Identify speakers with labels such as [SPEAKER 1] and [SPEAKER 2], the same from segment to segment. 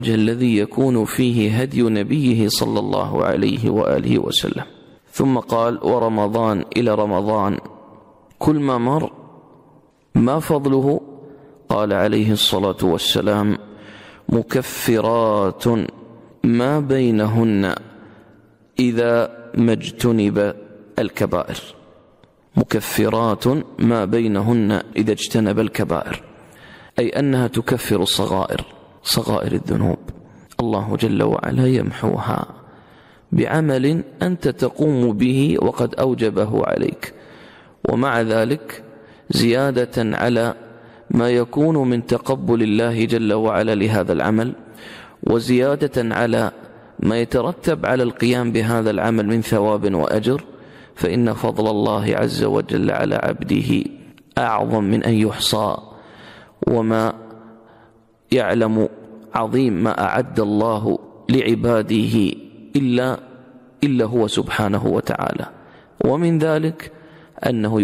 [SPEAKER 1] الذي يكون فيه هدي نبيه صلى الله عليه وآله وسلم. ثم قال: ورمضان إلى رمضان كل ما مر ما فضله؟ قال عليه الصلاة والسلام: مكفرات ما بينهن إذا ما اجتنب الكبائر. مكفرات ما بينهن إذا اجتنب الكبائر، أي أنها تكفر الصغائر، صغائر الذنوب. الله جل وعلا يمحوها بعمل أنت تقوم به وقد أوجبه عليك، ومع ذلك زيادة على ما يكون من تقبل الله جل وعلا لهذا العمل، وزيادة على ما يترتب على القيام بهذا العمل من ثواب وأجر، فإن فضل الله عز وجل على عبده أعظم من أن يحصى، وما يعلم عظيم ما أعد الله لعباده إلا هو سبحانه وتعالى. ومن ذلك أنه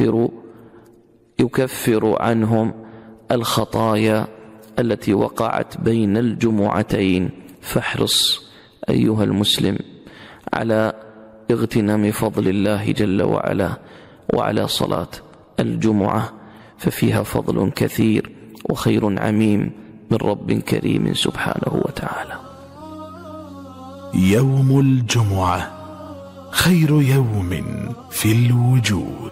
[SPEAKER 1] يكفر عنهم الخطايا التي وقعت بين الجمعتين. فاحرص أيها المسلم على اغتنام فضل الله جل وعلا وعلى صلاة الجمعة، ففيها فضل كثير وخير عميم من رب كريم سبحانه وتعالى.
[SPEAKER 2] يوم الجمعة خير يوم في الوجود.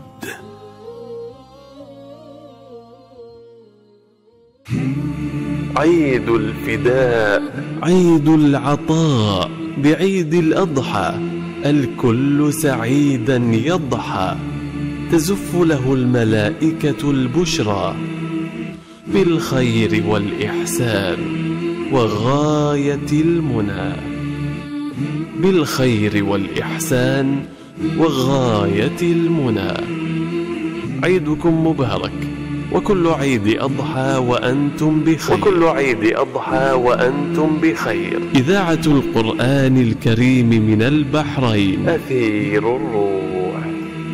[SPEAKER 3] عيد الفداء، عيد العطاء، بعيد الأضحى الكل سعيدا يضحى، تزف له الملائكة البشرى بالخير والإحسان وغاية المنى، بالخير والإحسان وغاية المنى. عيدكم مبارك، وكل عيد أضحى وأنتم بخير، وكل عيد أضحى وأنتم بخير. إذاعة القرآن الكريم من البحرين، أثير الروح.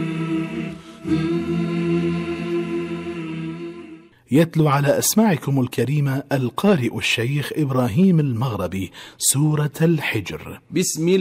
[SPEAKER 2] يتلو على أسماعكم الكريمة القارئ الشيخ إبراهيم المغربي سورة الحجر.
[SPEAKER 4] بسم